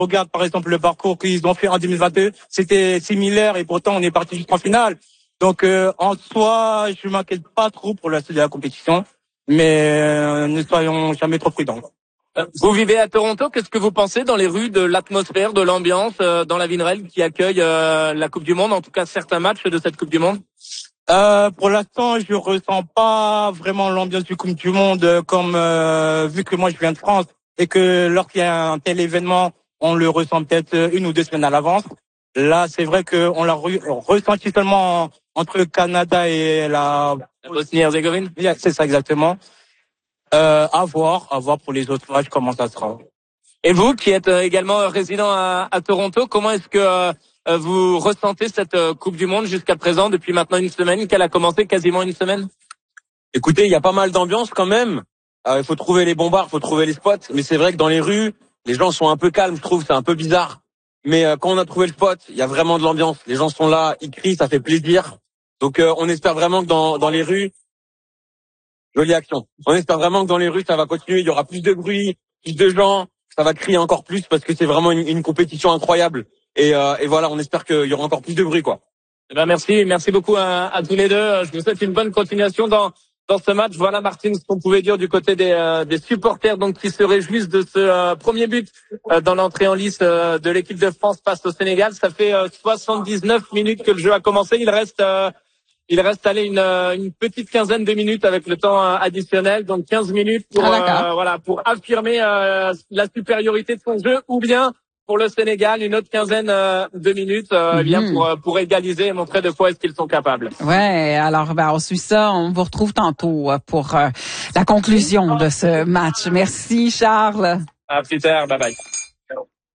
regarde par exemple le parcours qu'ils ont fait en 2022, c'était similaire et pourtant on est parti jusqu'en finale. Donc en soi, je m'inquiète pas trop pour la suite de la compétition, mais ne soyons jamais trop prudents. Vous vivez à Toronto, qu'est-ce que vous pensez dans les rues de l'atmosphère, de l'ambiance dans la Vinrel qui accueille la Coupe du Monde, en tout cas certains matchs de cette Coupe du Monde? Pour l'instant, je ressens pas vraiment l'ambiance du Coupe du Monde comme vu que moi je viens de France et que lorsqu'il y a un tel événement, on le ressent peut-être 1 ou 2 semaines à l'avance. Là, c'est vrai qu'on l'a ressenti seulement entre le Canada et la Bosnie-Herzégovine. C'est ça exactement. À voir pour les autres matchs comment ça sera. Et vous, qui êtes également résident à Toronto, comment est-ce que vous ressentez cette Coupe du Monde jusqu'à présent, depuis maintenant une semaine, qu'elle a commencé quasiment une semaine? Écoutez, il y a pas mal d'ambiance quand même. Il faut trouver les bons bars, faut trouver les spots. Mais c'est vrai que dans les rues, les gens sont un peu calmes, je trouve, c'est un peu bizarre. Mais quand on a trouvé le spot, il y a vraiment de l'ambiance. Les gens sont là, ils crient, ça fait plaisir. Donc on espère vraiment que dans les rues, jolie action. On espère vraiment que dans les rues, ça va continuer. Il y aura plus de bruit, plus de gens. Ça va crier encore plus parce que c'est vraiment une compétition incroyable. Et voilà, on espère qu'il y aura encore plus de bruit, quoi. Eh ben merci beaucoup à tous les deux. Je vous souhaite une bonne continuation dans ce match. Voilà, Martine, ce qu'on pouvait dire du côté des supporters, donc qui se réjouissent de ce premier but dans l'entrée en lice de l'équipe de France face au Sénégal. Ça fait 79 minutes que le jeu a commencé. Il reste allé une petite quinzaine de minutes avec le temps additionnel, donc 15 minutes pour pour affirmer la supériorité de son jeu, ou bien pour le Sénégal une autre quinzaine de minutes bien pour égaliser et montrer de quoi est-ce qu'ils sont capables. Ouais, alors on suit ça, on vous retrouve tantôt pour la conclusion de ce match. Merci Charles. À plus tard, bye bye.